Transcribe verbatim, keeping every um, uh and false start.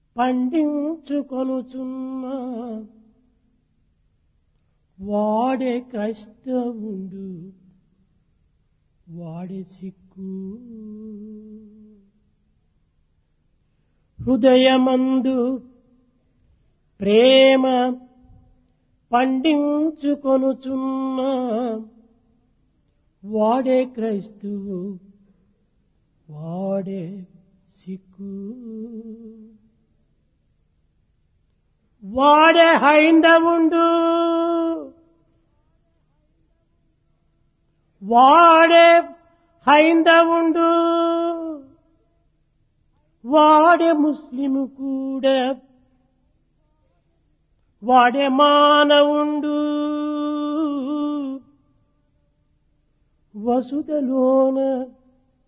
పండించుకొనుచున్న వాడే క్రైస్తవుండు, వాడే సిక్కు. హృదయమందు ప్రేమ పండించుకొనుచున్న వాడే క్రైస్తవు, వాడే సిక్కు. వాడే హైందవుండు, వాడే హైందవుండు, వాడే ముస్లిము కూడా, వాడే మానవుండు. వసుదలోన